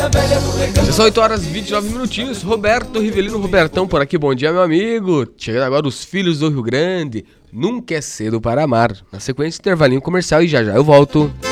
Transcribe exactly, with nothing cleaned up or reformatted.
São oito horas e vinte e nove minutinhos. Roberto Rivelino, Robertão por aqui. Bom dia, meu amigo. Chegando agora os Filhos do Rio Grande. Nunca é cedo para amar. Na sequência, intervalinho comercial e já já eu volto.